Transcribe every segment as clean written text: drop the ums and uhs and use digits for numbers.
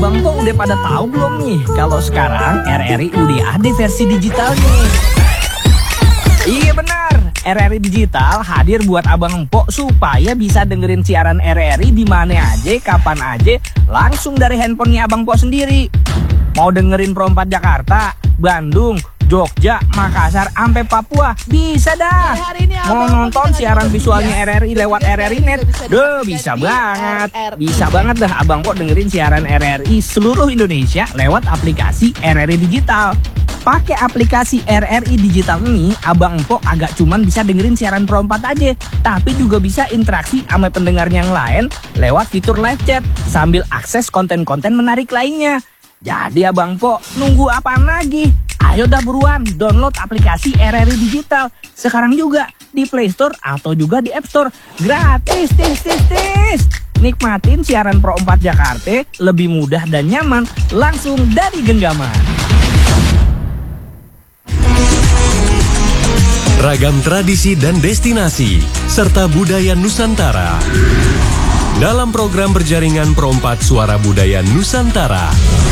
Abang Po udah pada tahu belum nih kalau sekarang RRI udah ada versi digitalnya? Iya benar, RRI Digital hadir buat Abang Po supaya bisa dengerin siaran RRI di mana aja, kapan aja, langsung dari handphonenya Abang Po sendiri. Mau dengerin Pro 4 Jakarta, Bandung, Jogja, Makassar, sampai Papua, bisa dah. Mau nonton siaran visualnya RRI lewat RRI Net, bisa banget. Bisa banget dah Abang Po dengerin siaran RRI seluruh Indonesia lewat aplikasi RRI Digital. Pakai aplikasi RRI Digital ini, Abang Po agak cuman bisa dengerin siaran Pro 4 aja, tapi juga bisa interaksi sama pendengar yang lain lewat fitur live chat sambil akses konten-konten menarik lainnya. Jadi Abang Po nunggu apaan lagi? Ayo dah buruan download aplikasi RRI Digital sekarang juga di Play Store atau juga di App Store. Gratis, tis. Nikmatin siaran Pro 4 Jakarta lebih mudah dan nyaman langsung dari genggaman. Ragam tradisi dan destinasi serta budaya Nusantara dalam program berjaringan Pro 4 Suara Budaya Nusantara.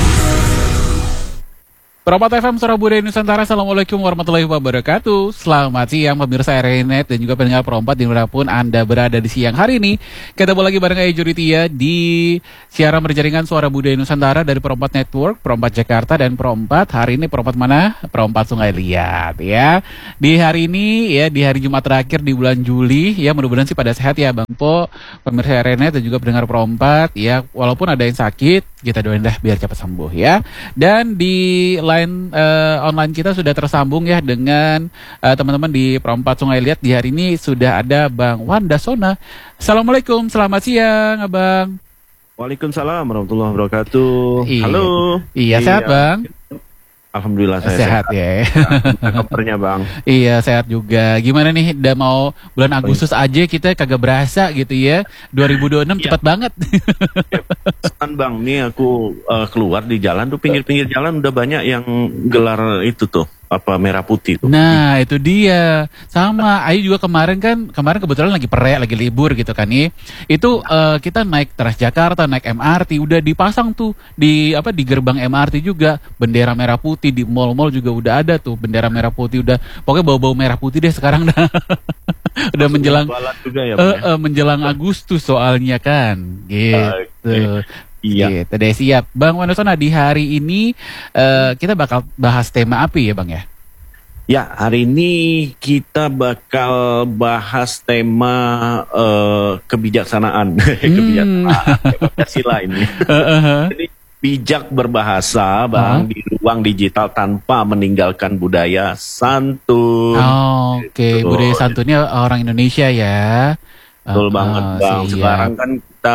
Pro 4 FM Suara Budaya Nusantara, Assalamualaikum warahmatullahi wabarakatuh. Selamat siang pemirsa RRI Net dan juga pendengar Pro 4 dimanapun Anda berada di siang hari ini. Ketemu lagi bareng saya Juritia di siaran berjaringan Suara Budaya Nusantara dari Pro 4 Network, Pro 4 Jakarta dan Pro 4. Hari ini Pro 4 mana? Pro 4 Sungai Liat ya. Di hari ini ya, di hari Jumat terakhir di bulan Juli ya, mudah-mudahan sih pada sehat ya Bang Po, pemirsa RRI Net dan juga pendengar Pro 4 ya. Walaupun ada yang sakit, kita doain dah biar cepat sembuh ya. Dan di line online kita sudah tersambung ya dengan teman-teman di Pro 4 Sungai Liat. Di hari ini sudah ada Bang Wandasona. Assalamualaikum, selamat siang Abang. Waalaikumsalam warahmatullahi wabarakatuh. Iya. Halo. Iya, sehat Bang? Alhamdulillah saya sehat ya. Kabarnya Bang? Iya, sehat juga. Gimana nih, udah mau bulan Agustus aja kita kagak berasa gitu ya. 2026 Iya. cepat banget. Kan Bang, nih aku keluar di jalan tuh, pinggir-pinggir jalan udah banyak yang gelar itu tuh, apa merah putih tuh. Nah, itu dia. Sama, Ayu juga kemarin kebetulan lagi lagi libur gitu kan nih. Itu kita naik Transjakarta, naik MRT, udah dipasang tuh di gerbang MRT juga bendera merah putih, di mall-mall juga udah ada tuh bendera merah putih, udah pokoknya bau-bau merah putih deh sekarang dah. Udah menjelang juga ya, Bang, ya? menjelang Agustus soalnya kan. Gitu. Iya. Gitu deh, siap. Bang Wandasona, di hari ini kita bakal bahas tema apa ya Bang ya? Ya, hari ini kita bakal bahas tema kebijaksanaan. Kebijaksanaan Pancasila ini. Jadi bijak berbahasa Bang di ruang digital tanpa meninggalkan budaya santun. Oke. Gitu. Budaya santunnya orang Indonesia ya. Betul banget Bang. Siap. Sekarang kan kita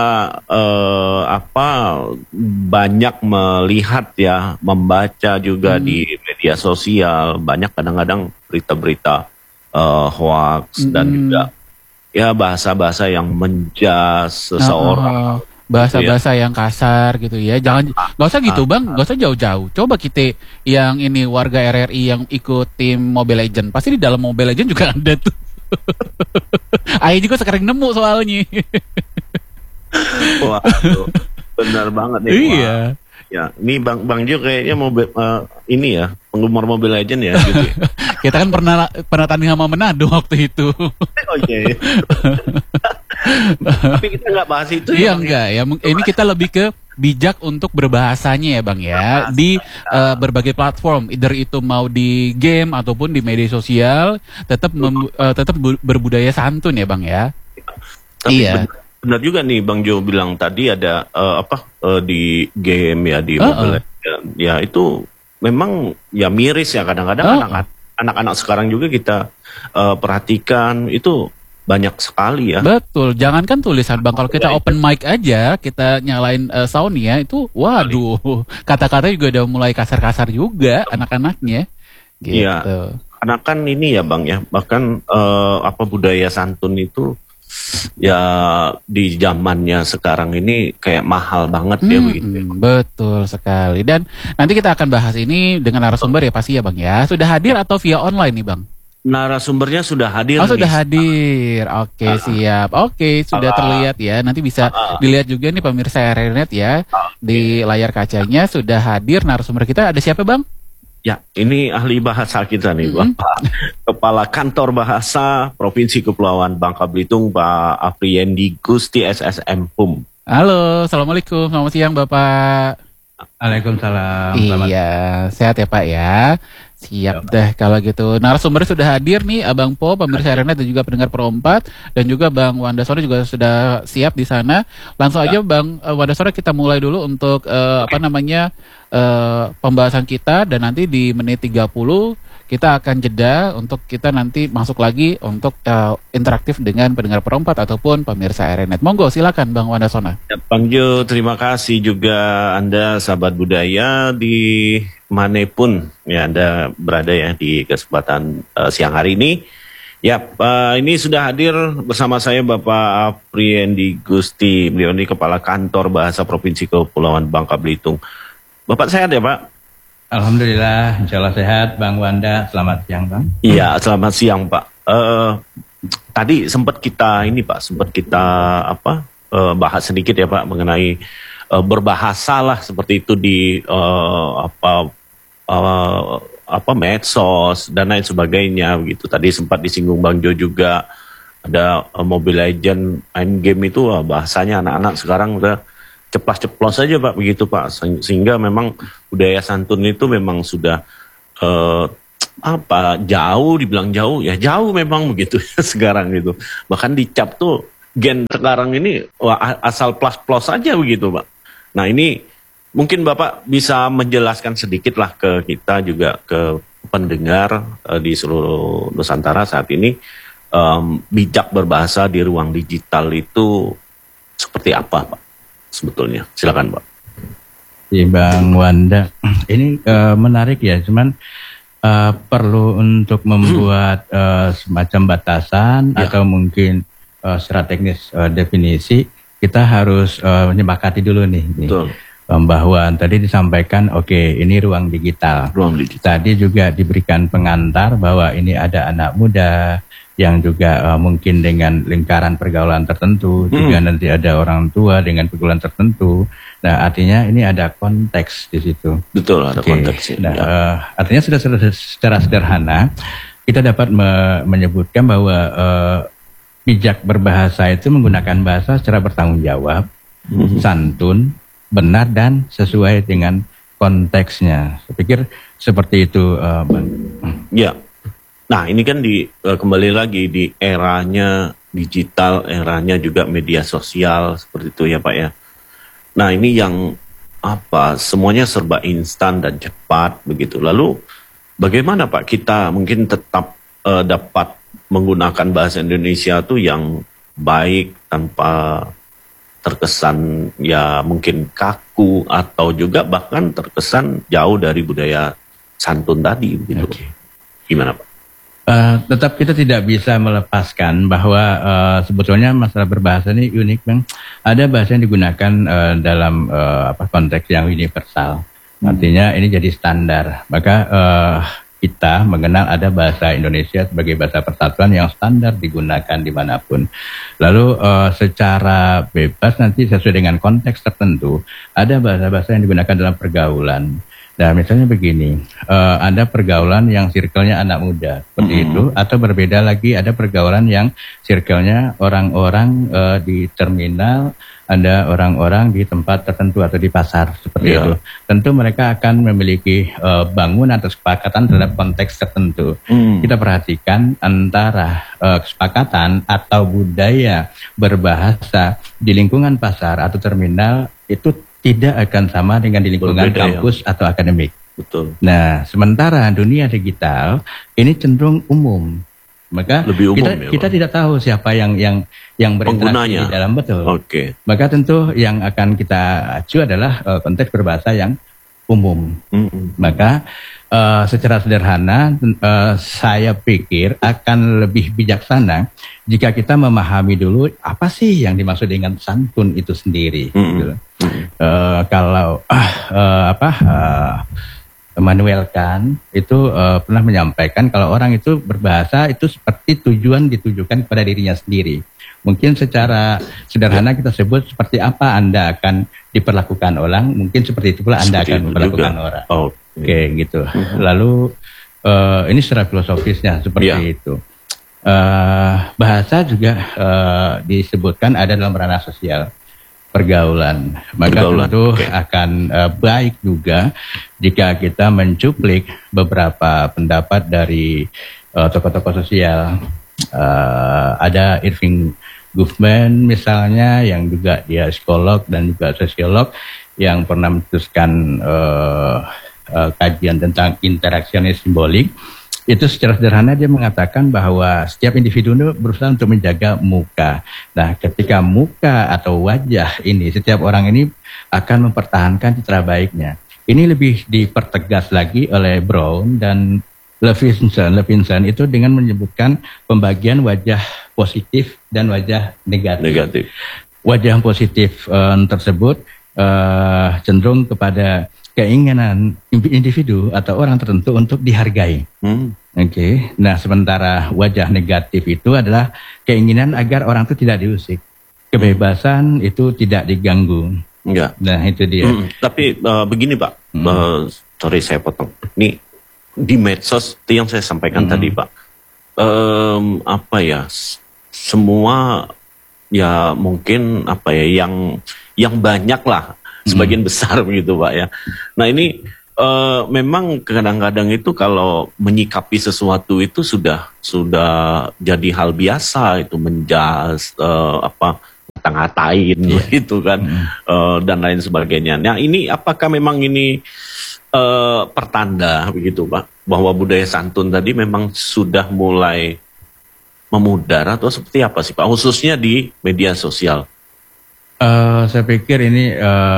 banyak melihat ya, membaca juga di media sosial, banyak kadang-kadang berita-berita hoax dan juga ya bahasa-bahasa yang menjas seseorang. Bahasa-bahasa yang kasar gitu ya. Jangan, nggak usah gitu Bang, nggak usah jauh-jauh. Coba kita yang ini warga RRI yang ikut tim Mobile Legend, pasti di dalam Mobile Legend juga ada tuh. Ayo juga sekarang nemu soalnya. Wah, benar banget nih. Iya. Wah. Ya, ini Bang Jo kayaknya mau ini ya, penggemar Mobile Legend ya gitu. Kita kan pernah tanding sama Manado waktu itu. Oke. Tapi kita nggak bahas itu Iya ya. enggak ya. Ini kita lebih ke bijak untuk berbahasanya ya Bang ya, di berbagai platform, either itu mau di game ataupun di media sosial, tetap berbudaya santun ya Bang ya. Tapi Iya. benar juga nih Bang Jo bilang tadi ada di game ya, di Mobile Legends. Ya itu memang ya miris ya, kadang-kadang anak-anak sekarang juga kita perhatikan itu banyak sekali ya. Betul, jangankan tulisan Bang, kalau kita open mic aja, kita nyalain sound ya, itu waduh, kata-kata juga udah mulai kasar-kasar juga anak-anaknya. Gitu. Iya. Karena kan ini ya Bang ya, bahkan budaya santun itu ya di zamannya sekarang ini kayak mahal banget ya begitu. Betul sekali. Dan nanti kita akan bahas ini dengan narasumber ya pasti ya Bang ya. Sudah hadir atau via online nih Bang? narasumbernya sudah hadir. Oh, sudah hadir. Oke, siap. Oke, sudah terlihat ya. Nanti bisa dilihat juga nih pemirsa RRI.net ya. Di layar kacanya sudah hadir narasumber kita. Ada siapa, Bang? Ya, ini ahli bahasa kita nih, Bapak Kepala Kantor Bahasa Provinsi Kepulauan Bangka Belitung, Pak Apriendi Gusti SSM HUM. Halo, Assalamualaikum. Selamat siang, Bapak. Waalaikumsalam. Iya, sehat ya, Pak ya. Siap deh kalau gitu. Narasumber sudah hadir nih, Abang Po, pemirsa RRI.net dan juga pendengar Pro4, dan juga Bang Wanda Sore juga sudah siap di sana. Langsung aja Bang Wanda Sore, kita mulai dulu untuk pembahasan kita, dan nanti di menit 30 kita akan jeda untuk kita nanti masuk lagi untuk interaktif dengan pendengar Pro4 ataupun pemirsa RRI.net. Monggo silakan Bang Wanda Sore. Ya, Bang Jo, terima kasih juga Anda sahabat budaya di manapun ya Anda berada ya di kesempatan siang hari ini. Ya, ini sudah hadir bersama saya Bapak Apriendi Gusti. Beliau ini Kepala Kantor Bahasa Provinsi Kepulauan Bangka Belitung. Bapak sehat ya, Pak? Alhamdulillah, insya Allah sehat, Bang Wanda. Selamat siang, Bang. Iya, selamat siang, Pak. Tadi sempat kita bahas sedikit ya, Pak, mengenai berbahasa lah seperti itu di medsos dan lain sebagainya begitu. Tadi sempat disinggung Bang Jo juga, ada Mobile Legend main game itu bahasanya anak-anak sekarang udah ceplas-ceplos saja Pak begitu Pak, sehingga memang budaya santun itu memang sudah jauh, dibilang jauh ya jauh memang begitu sekarang gitu. Bahkan dicap tuh gen sekarang ini asal plos-plos saja begitu Pak. Nah ini mungkin Bapak bisa menjelaskan sedikit lah ke kita juga, ke pendengar di seluruh Nusantara saat ini, bijak berbahasa di ruang digital itu seperti apa Pak sebetulnya? Silakan Pak. Iya Bang Wanda, ini menarik ya, cuman perlu untuk membuat semacam batasan atau mungkin secara teknis definisi, kita harus menyepakati dulu nih. Betul. Bahwa tadi disampaikan, ini ruang digital. Ruang digital. Tadi juga diberikan pengantar bahwa ini ada anak muda yang juga mungkin dengan lingkaran pergaulan tertentu, juga nanti ada orang tua dengan pergaulan tertentu. Nah, artinya ini ada konteks di situ. Betul, ada konteks. Nah, artinya sudah secara sederhana kita dapat menyebutkan bahwa bijak berbahasa itu menggunakan bahasa secara bertanggung jawab, santun, benar dan sesuai dengan konteksnya. Saya pikir seperti itu, Bang. Ya. Nah, ini kan kembali lagi di eranya digital, eranya juga media sosial seperti itu ya, Pak ya. Nah, ini yang semuanya serba instan dan cepat begitu. Lalu bagaimana Pak kita mungkin tetap dapat menggunakan bahasa Indonesia tuh yang baik tanpa terkesan ya mungkin kaku atau juga bahkan terkesan jauh dari budaya santun tadi begitu. Gimana Pak? Tetap kita tidak bisa melepaskan bahwa sebetulnya masalah berbahasa ini unik, Bang. Ada bahasa yang digunakan dalam konteks yang universal. Artinya ini jadi standar. Maka kita mengenal ada bahasa Indonesia sebagai bahasa persatuan yang standar digunakan dimanapun. Lalu secara bebas nanti sesuai dengan konteks tertentu, ada bahasa-bahasa yang digunakan dalam pergaulan. Nah misalnya begini, ada pergaulan yang circle-nya anak muda, seperti itu, atau berbeda lagi ada pergaulan yang circle-nya orang-orang di terminal, ada orang-orang di tempat tertentu atau di pasar, seperti itu. Tentu mereka akan memiliki bangunan atau kesepakatan terhadap konteks tertentu. Kita perhatikan antara kesepakatan atau budaya berbahasa di lingkungan pasar atau terminal itu tidak akan sama dengan di lingkungan kampus atau akademik. Betul. Nah, sementara dunia digital ini cenderung umum. Maka lebih umum, kita tidak tahu siapa yang berinteraksi di dalam, betul. Maka tentu yang akan kita acu adalah konteks berbahasa yang umum. Maka secara sederhana saya pikir akan lebih bijaksana jika kita memahami dulu apa sih yang dimaksud dengan santun itu sendiri. Kalau Immanuel Kant itu pernah menyampaikan kalau orang itu berbahasa itu seperti tujuan ditujukan kepada dirinya sendiri. Mungkin secara sederhana kita sebut seperti apa Anda akan diperlakukan orang, mungkin seperti itu pula Anda akan memperlakukan orang. Oke, gitu. Lalu ini secara filosofisnya seperti itu. Bahasa juga disebutkan ada dalam ranah sosial. Pergaulan, maka tentu akan baik juga jika kita mencuplik beberapa pendapat dari tokoh-tokoh sosial. Ada Irving Goffman misalnya, yang juga dia psikolog dan juga sosiolog, yang pernah menuliskan kajian tentang interaksionis simbolik. Itu secara sederhana dia mengatakan bahwa setiap individu itu berusaha untuk menjaga muka. Nah, ketika muka atau wajah ini, setiap orang ini akan mempertahankan citra baiknya. Ini lebih dipertegas lagi oleh Brown dan Levinson itu dengan menyebutkan pembagian wajah positif dan wajah negatif. Wajah positif tersebut cenderung kepada keinginan individu atau orang tertentu untuk dihargai. Oke. Nah, sementara wajah negatif itu adalah keinginan agar orang itu tidak diusik. Kebebasan itu tidak diganggu. Enggak. Nah, itu dia. Tapi begini Pak, sorry saya potong. Ini di medsos itu yang saya sampaikan tadi Pak. Semua ya mungkin yang banyak lah. Sebagian besar begitu Pak ya. Nah ini memang kadang-kadang itu kalau menyikapi sesuatu itu sudah jadi hal biasa, itu menjas ngata-ngatain gitu kan, dan lain sebagainya. Nah ini apakah memang ini pertanda begitu Pak, bahwa budaya santun tadi memang sudah mulai memudar atau seperti apa sih Pak, khususnya di media sosial? Saya pikir ini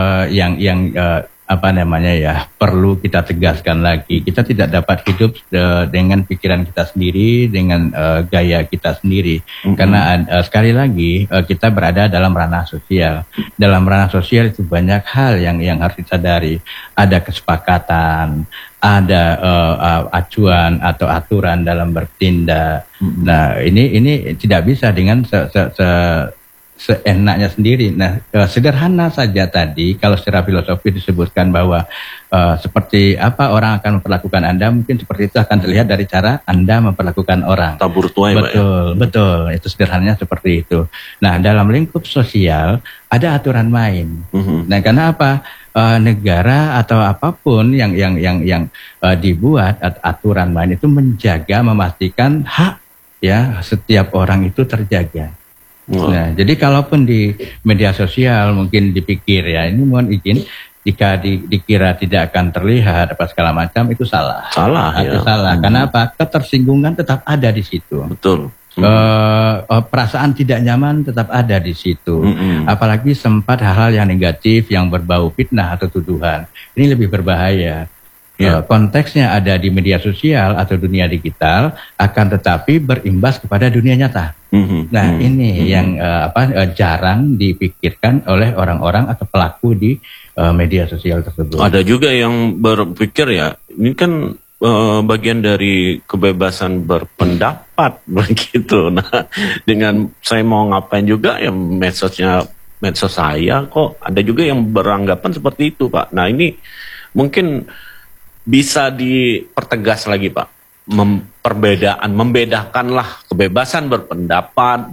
perlu kita tegaskan lagi. Kita tidak dapat hidup dengan pikiran kita sendiri, dengan gaya kita sendiri. Karena sekali lagi kita berada dalam ranah sosial. Dalam ranah sosial itu banyak hal yang harus disadari. Ada kesepakatan, ada acuan atau aturan dalam bertindak. Nah, ini tidak bisa dengan seenaknya sendiri. Nah, sederhana saja tadi, kalau secara filosofi disebutkan bahwa seperti apa orang akan memperlakukan Anda, mungkin seperti itu akan terlihat dari cara Anda memperlakukan orang. Tabur tuai, betul. Itu sederhananya seperti itu. Nah, dalam lingkup sosial ada aturan main. Nah, karena apa? Negara atau apapun yang dibuat aturan main itu menjaga, memastikan hak ya setiap orang itu terjaga. Nah, jadi kalaupun di media sosial mungkin dipikir ya, ini mohon izin, jika dikira tidak akan terlihat apa segala macam, itu salah. Itu salah. Karena apa? Ketersinggungan tetap ada di situ. Betul. Perasaan tidak nyaman tetap ada di situ. Apalagi sempat hal-hal yang negatif yang berbau fitnah atau tuduhan. Ini lebih berbahaya. Konteksnya ada di media sosial atau dunia digital, akan tetapi berimbas kepada dunia nyata. Nah, ini yang jarang dipikirkan oleh orang-orang atau pelaku di media sosial tersebut. Ada juga yang berpikir ya, ini kan bagian dari kebebasan berpendapat begitu. Nah, dengan saya mau ngapain juga ya medsos saya kok ada juga yang beranggapan seperti itu, Pak. Nah, ini mungkin bisa dipertegas lagi Pak, membedakanlah kebebasan berpendapat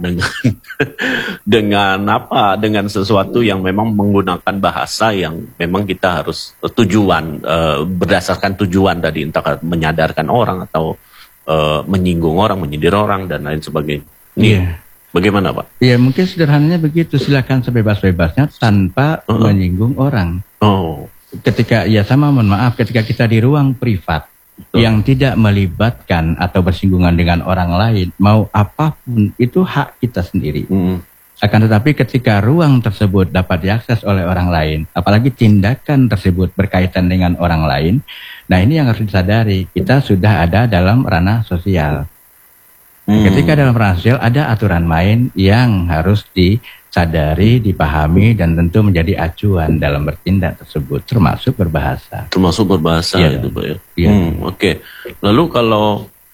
dengan sesuatu yang memang menggunakan bahasa yang memang kita harus berdasarkan tujuan tadi, entah menyadarkan orang atau menyinggung orang, menyindir orang dan lain sebagainya. Ini bagaimana Pak? Ya mungkin sederhananya begitu, silakan sebebas-bebasnya tanpa menyinggung orang. Ketika mohon maaf, ketika kita di ruang privat yang tidak melibatkan atau bersinggungan dengan orang lain, mau apapun itu hak kita sendiri. Akan tetapi ketika ruang tersebut dapat diakses oleh orang lain, apalagi tindakan tersebut berkaitan dengan orang lain, nah ini yang harus disadari, kita sudah ada dalam ranah sosial. Ketika dalam ranah sosial ada aturan main yang harus disadari, dipahami, dan tentu menjadi acuan dalam bertindak tersebut, termasuk berbahasa. Termasuk berbahasa Iya. itu Pak ya. Iya. Oke. Lalu kalau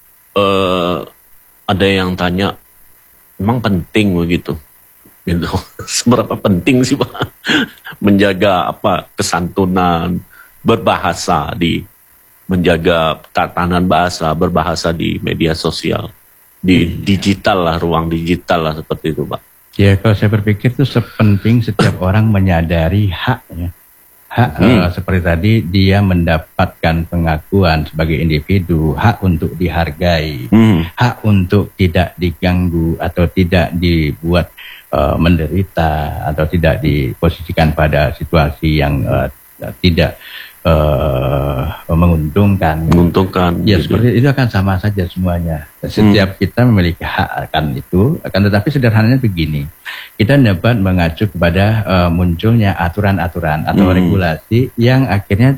ada yang tanya, emang penting begitu? Gitu. Seberapa penting sih Pak menjaga kesantunan berbahasa menjaga tatanan bahasa berbahasa di media sosial, di digital lah, ruang digital lah seperti itu Pak. Ya, kalau saya berpikir itu sepenting setiap orang menyadari haknya. Hak seperti tadi, dia mendapatkan pengakuan sebagai individu, hak untuk dihargai, hak untuk tidak diganggu atau tidak dibuat menderita atau tidak diposisikan pada situasi yang tidak menguntungkan. Ya, gitu. seperti itu akan sama saja semuanya. Setiap kita memiliki hak akan itu, akan tetapi sederhananya begini. Kita dapat mengacu kepada munculnya aturan-aturan atau regulasi yang akhirnya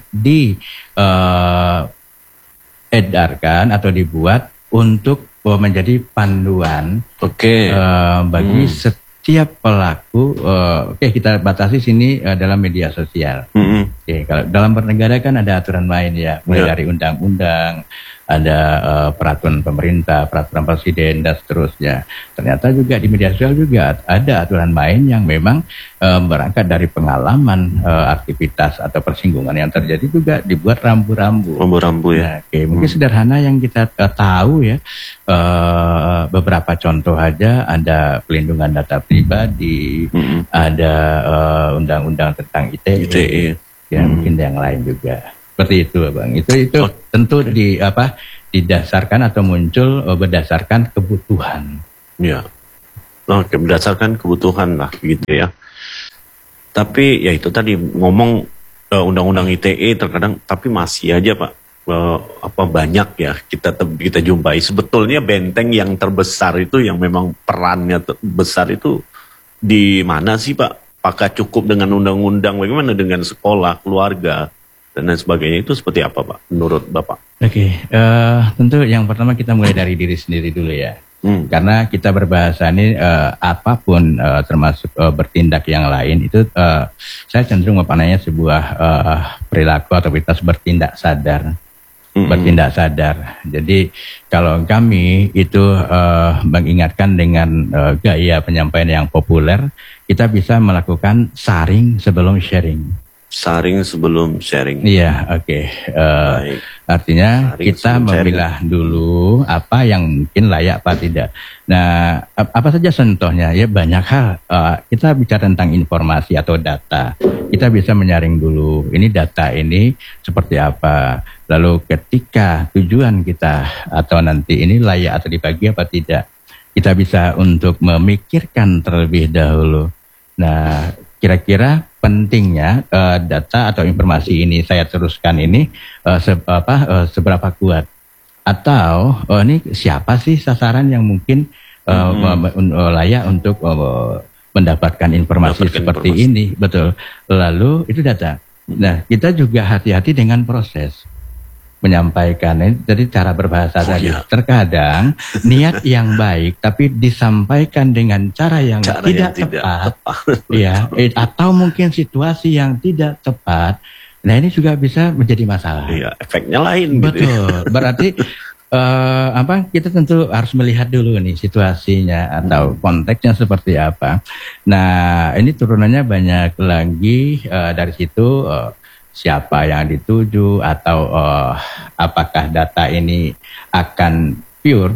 diedarkan atau dibuat untuk menjadi panduan bagi setiap pelaku. Kita batasi sini dalam media sosial. Kalau dalam bernegara kan ada aturan main ya, mulai dari undang-undang, ada peraturan pemerintah, peraturan presiden, dan seterusnya. Ternyata juga di media sosial juga ada aturan main yang memang berangkat dari pengalaman aktivitas atau persinggungan yang terjadi, juga dibuat rambu-rambu. Rambu-rambu ya. Mungkin sederhana yang kita tahu ya, beberapa contoh aja, ada pelindungan data pribadi, ada undang-undang tentang ITE. Ya, mungkin yang lain juga. Seperti itu, Bang. Itu tentu didasarkan atau muncul berdasarkan kebutuhan. Ya. Oke, berdasarkan kebutuhan lah gitu ya. Tapi ya itu tadi ngomong undang-undang ITE terkadang, tapi masih aja Pak banyak ya kita jumpai. Sebetulnya benteng yang terbesar itu, yang memang perannya besar itu di mana sih Pak? Apakah cukup dengan undang-undang? Bagaimana dengan sekolah, keluarga, dan lain sebagainya? Itu seperti apa Pak menurut Bapak? Tentu yang pertama kita mulai dari diri sendiri dulu ya. Karena kita berbahasa ini apapun termasuk bertindak yang lain itu saya cenderung memaknainya sebuah perilaku atau aktivitas bertindak sadar. Bertindak sadar. Jadi kalau kami itu mengingatkan dengan gaya penyampaian yang populer, kita bisa melakukan saring sebelum sharing. Saring sebelum sharing. Iya, artinya saring kita memilah dulu apa yang mungkin layak apa tidak. Nah, apa saja contohnya? Ya banyak hal. Kita bicara tentang informasi atau data. Kita bisa menyaring dulu. Ini data ini seperti apa. Lalu ketika tujuan kita atau nanti ini layak atau dibagi apa tidak, kita bisa untuk memikirkan terlebih dahulu. Nah, kira-kira pentingnya data atau informasi ini saya teruskan ini seberapa kuat, atau ini siapa sih sasaran yang mungkin layak untuk mendapatkan informasi seperti ini. Betul. Lalu itu data. Nah, kita juga hati-hati dengan proses menyampaikan. Jadi cara berbahasa tadi terkadang niat yang baik tapi disampaikan dengan cara yang tidak tepat. Ya, atau mungkin situasi yang tidak tepat. Nah, ini juga bisa menjadi masalah. Iya, efeknya lain. Betul. Gitu ya. Berarti kita tentu harus melihat dulu nih situasinya atau konteksnya seperti apa. Nah, ini turunannya banyak lagi dari situ. Siapa yang dituju atau apakah data ini akan pure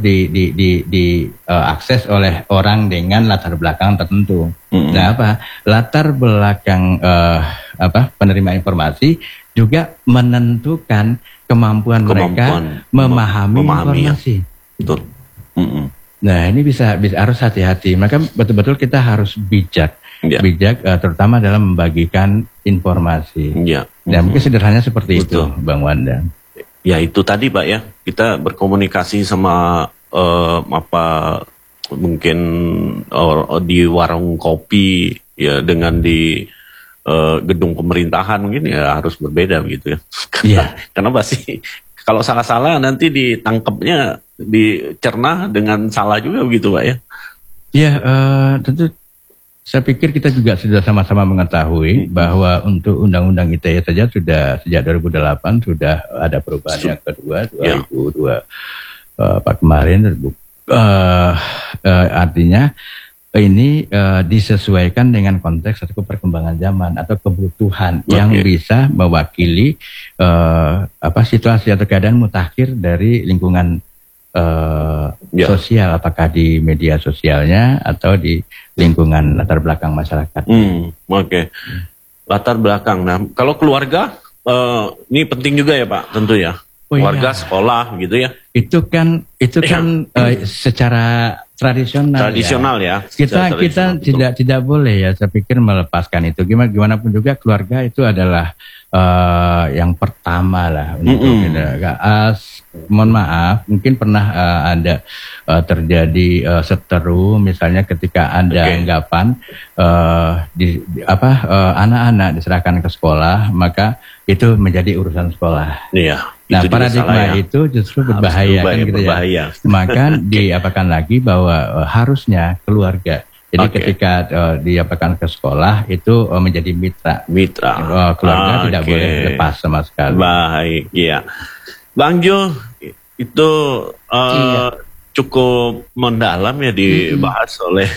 diakses oleh orang dengan latar belakang tertentu. Nah, latar belakang penerima informasi juga menentukan kemampuan mereka memahami informasi. Betul. Nah, ini bisa harus hati-hati. Maka betul-betul kita harus bijak, terutama dalam membagikan informasi. Nah, mungkin sederhananya seperti itu, Bang Wanda. Ya, itu tadi Pak ya, kita berkomunikasi sama mungkin di warung kopi ya, dengan di gedung pemerintahan mungkin ya harus berbeda begitu ya. Karena pasti kalau salah-salah nanti ditangkapnya, dicerna dengan salah juga begitu Pak ya. Ya, tentu Saya pikir kita juga sudah sama-sama mengetahui bahwa untuk Undang-Undang ITE saja sudah sejak 2008 sudah ada perubahan yang kedua 2002 kemarin. Artinya ini disesuaikan dengan konteks atau perkembangan zaman atau kebutuhan yang bisa mewakili situasi atau keadaan mutakhir dari lingkungan sosial, apakah di media sosialnya atau di lingkungan latar belakang masyarakat. Latar belakang. Nah, kalau keluarga ini penting juga ya Pak, tentu ya. Keluarga, sekolah gitu ya. Itu kan secara tradisional ya. Kita tidak boleh ya, saya pikir melepaskan itu. Gimana pun juga keluarga itu adalah yang pertama lah untuk mohon maaf, mungkin pernah ada terjadi seteru, misalnya ketika ada anggapan anak-anak diserahkan ke sekolah, maka itu menjadi urusan sekolah. Nah, paradigma itu justru berbahaya kan gitu ya. Maka diapakan lagi bahwa harusnya keluarga. Jadi ketika diapakan ke sekolah itu menjadi mitra. Keluarga tidak boleh lepas sama sekali. Baik, iya. Bang Jo, itu cukup mendalam ya dibahas oleh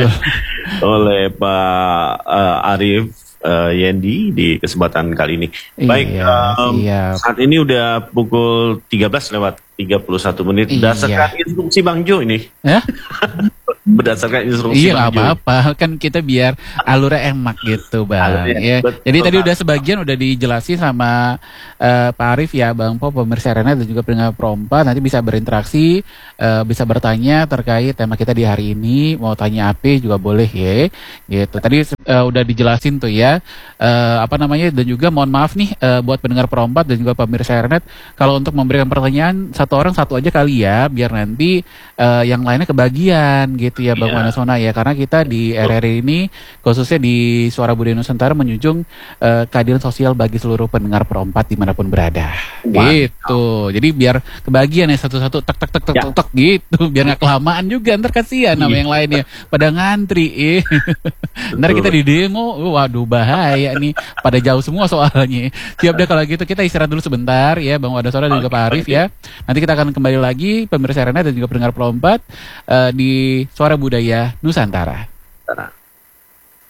Pak Arief Yendi di kesempatan kali ini. Baik, saat ini udah pukul 13:31. Berdasarkan instruksi Bang Jo ini. Berdasarkan instruksi Bang Jo. Iya, apa-apa. Kan kita biar alurnya enak gitu, Bang. Jadi tadi udah sebagian udah dijelasin sama Pak Arief ya, Bang Po, pemirsa Arena dan juga pendengar Pro4. Nanti bisa berinteraksi, bisa bertanya terkait tema kita di hari ini. Mau tanya apa juga boleh ya. Gitu. Tadi udah dijelasin tuh ya. Dan juga mohon maaf nih buat pendengar Pro4 dan juga pemirsa Arena, kalau untuk memberikan pertanyaan satu orang satu aja kali ya, biar nanti yang lainnya kebagian gitu ya Bang Wanasona ya, karena kita di RRI ini khususnya di Suara Budaya Nusantara menjunjung keadilan sosial bagi seluruh pendengar Pro4 dimanapun berada. Gitu. Jadi biar kebagian ya satu-satu tek gitu, biar nggak kelamaan juga, ntar kasihan sama yang lainnya pada ngantri. Ntar kita di demo, waduh bahaya nih, pada jauh semua soalnya. Siap deh kalau gitu, kita istirahat dulu sebentar ya Bang Wanasona dan juga Pak Arief ya. Nanti kita akan kembali lagi pemirsa Arena dan juga pendengar Pro4 di Suara Budaya Nusantara.